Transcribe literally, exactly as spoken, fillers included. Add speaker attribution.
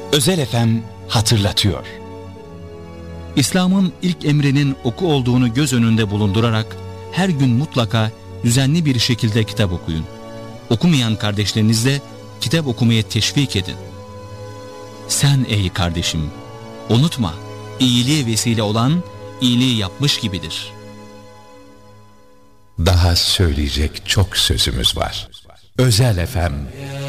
Speaker 1: Özel F M hatırlatıyor.
Speaker 2: İslam'ın ilk emrinin oku olduğunu göz önünde bulundurarak her gün mutlaka düzenli bir şekilde kitap okuyun. Okumayan kardeşlerinizle kitap okumaya teşvik edin. Sen ey kardeşim, unutma, iyiliğe vesile olan iyiliği yapmış gibidir.
Speaker 3: Daha söyleyecek çok sözümüz var. Özel F M